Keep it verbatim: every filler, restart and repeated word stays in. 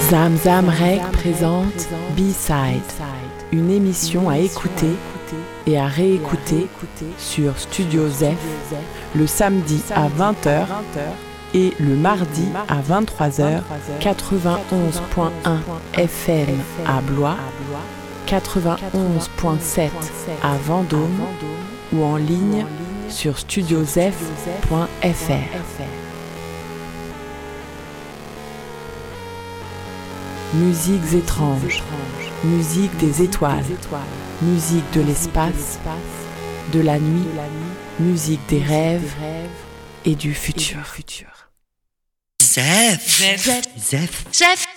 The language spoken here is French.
Zam Zam Rec présente B-Side, une émission à écouter et à réécouter sur Studio Zef le samedi à vingt heures et le mardi à vingt-trois heures, quatre-vingt-onze point un F M à Blois, quatre-vingt-onze point sept à Vendôme ou en ligne sur studiozef point f r. Musiques étranges, musique des étoiles, musique de l'espace, de la nuit, musique des rêves et du futur. Zef. Zef. Zef. Zef.